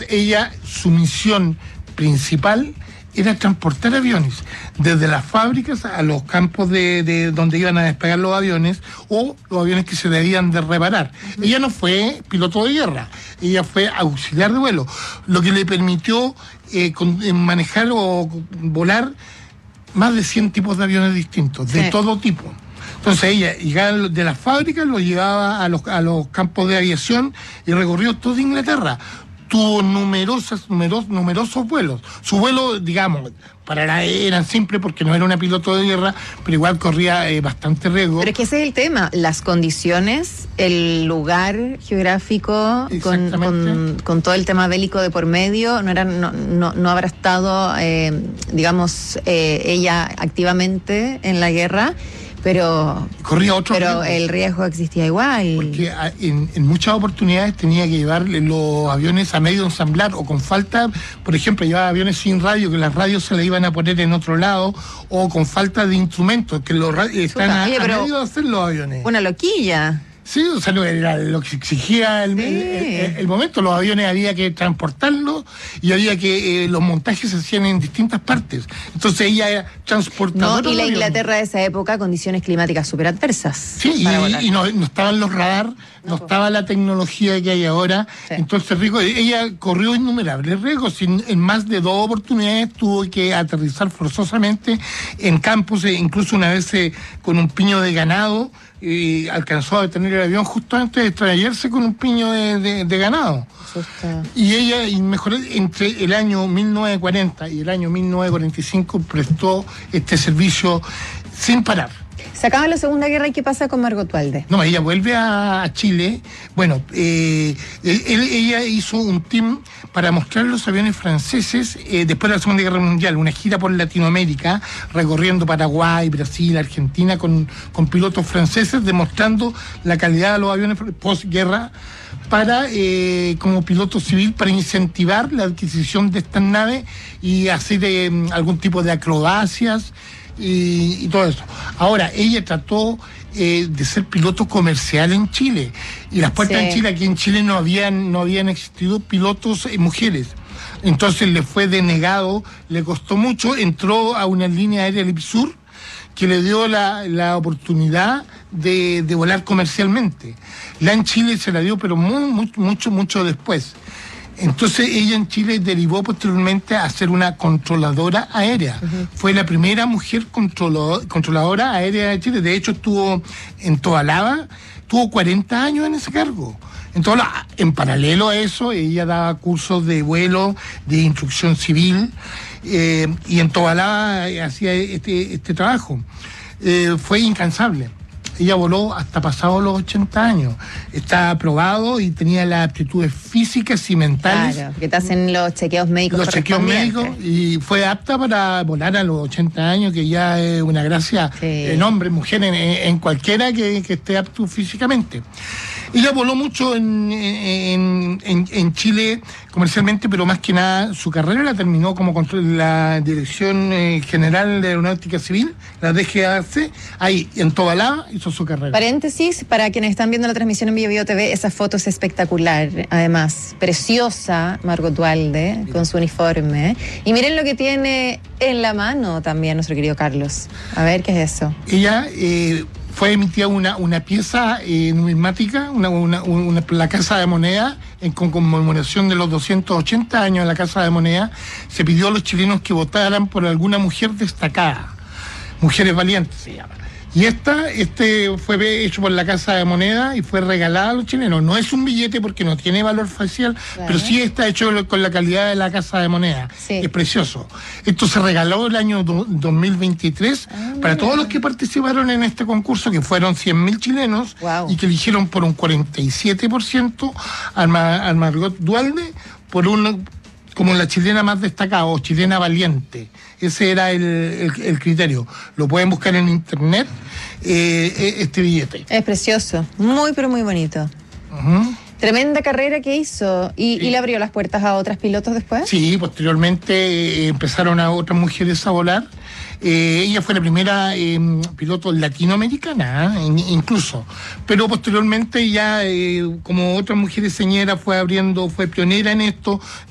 Entonces su misión principal era transportar aviones desde las fábricas a los campos de donde iban a despegar los aviones o los aviones que se debían de reparar. Ella no fue piloto de guerra, ella fue auxiliar de vuelo, lo que le permitió manejar o volar más de 100 tipos de aviones distintos, de todo tipo. Entonces ella llegaba de las fábricas, lo llevaba a los campos de aviación y recorrió toda Inglaterra. Tuvo numerosos vuelos. Su vuelo, digamos, eran simples porque no era una piloto de guerra, pero igual corría bastante riesgo. Pero es que ese es el tema, las condiciones, el lugar geográfico, con todo el tema bélico de por medio, no habrá estado, ella activamente en la guerra. Pero corría otro riesgo. El riesgo existía igual. Porque en muchas oportunidades tenía que llevar los aviones a medio ensamblar o con falta, por ejemplo, llevaba aviones sin radio, que las radios se le iban a poner en otro lado, o con falta de instrumentos, que los están a medio de hacer los aviones. Una loquilla. Sí, o sea, no era lo que exigía el momento. Los aviones había que transportarlos y había que los montajes se hacían en distintas partes. Entonces ella era transportadora. Y la Inglaterra de esa época, condiciones climáticas súper adversas. Sí, y no estaban los radar, no estaba la tecnología que hay ahora. Sí. Entonces ella corrió innumerables riesgos. En más de 2 oportunidades tuvo que aterrizar forzosamente en campos, incluso una vez con un piño de ganado. Y alcanzó a detener el avión justo antes de estrellarse con un piño de ganado. Y ella, mejor, entre el año 1940 y el año 1945 prestó este servicio sin parar. Se acaba la Segunda Guerra, ¿y qué pasa con Margot Walde? No, ella vuelve a Chile. Bueno, ella hizo un team para mostrar los aviones franceses después de la Segunda Guerra Mundial, una gira por Latinoamérica, recorriendo Paraguay, Brasil, Argentina, con pilotos franceses, demostrando la calidad de los aviones posguerra para, como piloto civil, para incentivar la adquisición de estas naves y hacer algún tipo de acrobacias y todo eso. Ahora, ella trató de ser piloto comercial en Chile, y las puertas en Chile, aquí en Chile no habían existido pilotos mujeres. Entonces le fue denegado, le costó mucho, entró a una línea aérea Lipsur que le dio la oportunidad de volar comercialmente. La en Chile se la dio, pero mucho después. Entonces ella en Chile derivó posteriormente a ser una controladora aérea. Fue la primera mujer controladora aérea de Chile. De hecho, estuvo en Tobalaba, tuvo 40 años en ese cargo. Entonces, en paralelo a eso, ella daba cursos de vuelo, de instrucción civil, y en Tobalaba hacía este trabajo. Fue incansable. Ella voló hasta pasados los 80 años. Está aprobado y tenía las aptitudes físicas y mentales. Claro, que te hacen los chequeos médicos. Los chequeos médicos, y fue apta para volar a los 80 años, que ya es una gracia en hombre, mujer, en cualquiera que esté apto físicamente. Ella voló mucho en Chile comercialmente, pero más que nada su carrera la terminó como la Dirección General de Aeronáutica Civil, la DGAC, ahí en Tobalaba hizo su carrera. Paréntesis, para quienes están viendo la transmisión en Bio TV, esa foto es espectacular, además, preciosa Margot Walde, con su uniforme. Y miren lo que tiene en la mano también nuestro querido Carlos. A ver, ¿qué es eso? Ella fue emitida una pieza numismática, la Casa de Moneda, con conmemoración de los 280 años de la Casa de Moneda. Se pidió a los chilenos que votaran por alguna mujer destacada, mujeres valientes se llama. Y este fue hecho por la Casa de Moneda y fue regalada a los chilenos. No es un billete porque no tiene valor facial, pero sí está hecho con la calidad de la Casa de Moneda. Sí. Es precioso. Esto se regaló el año 2023 para todos los que participaron en este concurso, que fueron 100.000 chilenos, y que eligieron por un 47% a Margot Walde como la chilena más destacada o chilena valiente. Ese era el criterio. Lo pueden buscar en internet, este billete. Es precioso, muy pero muy bonito. Tremenda carrera que hizo. ¿Y le abrió las puertas a otras pilotos después? Sí, posteriormente empezaron a otras mujeres a volar. Ella fue la primera piloto latinoamericana, incluso. Pero posteriormente ya, como otras mujeres señeras, fue pionera en esto.